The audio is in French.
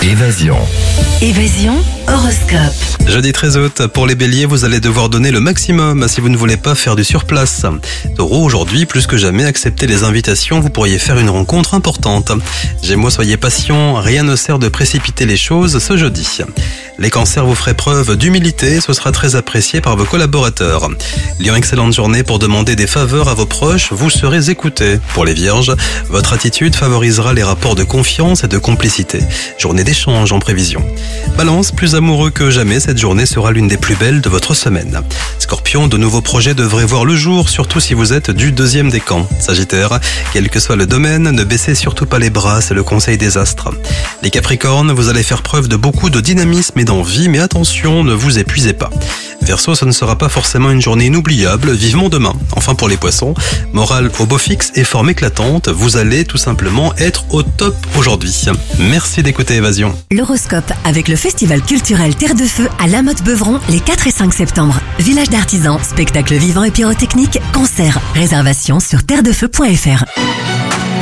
Évasion. Évasion horoscope. Jeudi 13 août, pour les béliers, vous allez devoir donner le maximum si vous ne voulez pas faire du surplace. Taureau, aujourd'hui, plus que jamais, acceptez les invitations, vous pourriez faire une rencontre importante. Gémeaux, soyez patient, rien ne sert de précipiter les choses ce jeudi. Les cancers, vous ferez preuve d'humilité, ce sera très apprécié par vos collaborateurs. Lion, excellente journée pour demander des faveurs à vos proches, vous serez écoutés. Pour les vierges, votre attitude favorisera les rapports de confiance et de complicité. Journée d'échange en prévision. Balance, plus amoureux que jamais, cette journée sera l'une des plus belles de votre semaine. Scorpion, de nouveaux projets devraient voir le jour, surtout si vous êtes du deuxième décan. Sagittaire, quel que soit le domaine, ne baissez surtout pas les bras, c'est le conseil des astres. Les Capricornes, vous allez faire preuve de beaucoup de dynamisme et d'envie, mais attention, ne vous épuisez pas. Verseau, ce ne sera pas forcément une journée inoubliable, vivement demain. Enfin pour les poissons, morale au beau fixe et forme éclatante, vous allez tout simplement être au top aujourd'hui. Merci d'écouter Évasion. L'horoscope avec le festival culturel Terre de Feu à La Motte-Beuvron les 4 et 5 septembre. Village d'artisans, spectacles vivants et pyrotechniques, concerts, réservations sur terredefeu.fr.